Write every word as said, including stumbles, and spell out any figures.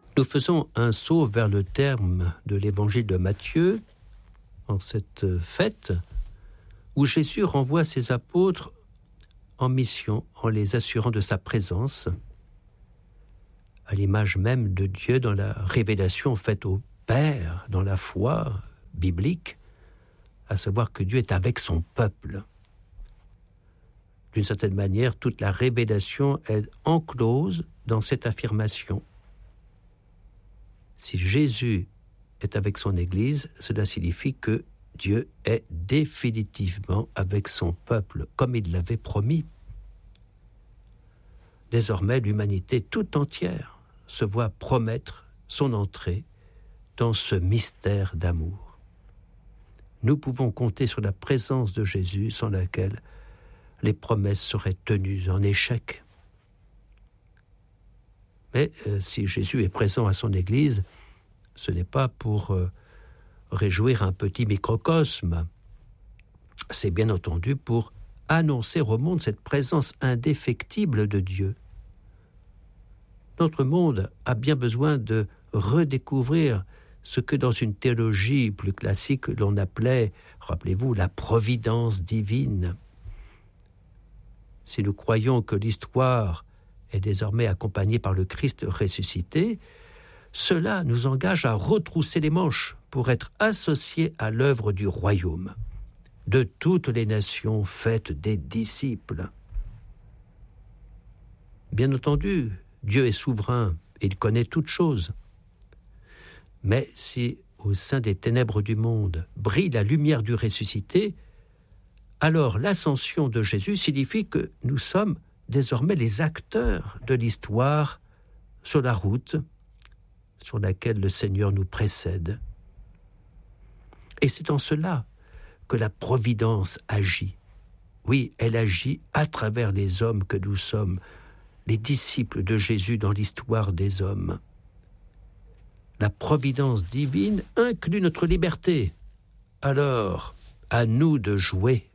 Nous faisons un saut vers le terme de l'évangile de Matthieu, en cette fête, où Jésus renvoie ses apôtres en mission, en les assurant de sa présence, à l'image même de Dieu dans la révélation faite au Père, dans la foi biblique, à savoir que Dieu est avec son peuple. D'une certaine manière, toute la révélation est enclose dans cette affirmation. Si Jésus est avec son Église, cela signifie que Dieu est définitivement avec son peuple, comme il l'avait promis. Désormais, l'humanité tout entière se voit promettre son entrée dans ce mystère d'amour. Nous pouvons compter sur la présence de Jésus sans laquelle les promesses seraient tenues en échec. Mais euh, si Jésus est présent à son Église, ce n'est pas pour euh, réjouir un petit microcosme. C'est bien entendu pour annoncer au monde cette présence indéfectible de Dieu. Notre monde a bien besoin de redécouvrir ce que dans une théologie plus classique l'on appelait, rappelez-vous, la providence divine. Si nous croyons que l'histoire est désormais accompagnée par le Christ ressuscité, cela nous engage à retrousser les manches pour être associés à l'œuvre du royaume, de toutes les nations faites des disciples. Bien entendu, Dieu est souverain et il connaît toutes choses. Mais si, au sein des ténèbres du monde, brille la lumière du ressuscité, alors l'ascension de Jésus signifie que nous sommes désormais les acteurs de l'histoire sur la route sur laquelle le Seigneur nous précède. Et c'est en cela que la providence agit. Oui, elle agit à travers les hommes que nous sommes, les disciples de Jésus dans l'histoire des hommes. La providence divine inclut notre liberté. Alors, à nous de jouer